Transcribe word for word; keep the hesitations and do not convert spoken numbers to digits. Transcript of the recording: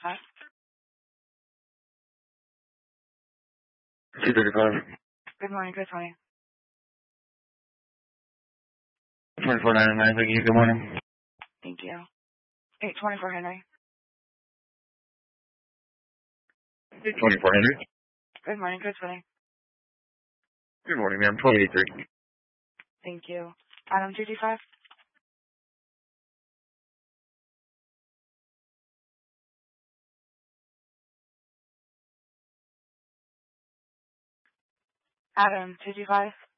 Huh? two thirty-five. Good morning, good morning. twenty-four ninety-nine, thank you. Good morning. Thank you. eight twenty-four Henry. twenty-four Henry. Good morning, good morning. Good morning, ma'am. twenty eighty-three. Thank you. Adam two two five. Adam two two five.